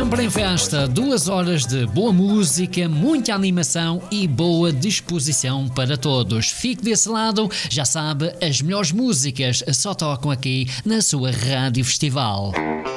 Sempre em festa, 2 horas de boa música, muita animação e boa disposição para todos. Fique desse lado, já sabe, as melhores músicas só tocam aqui na sua Rádio Festival.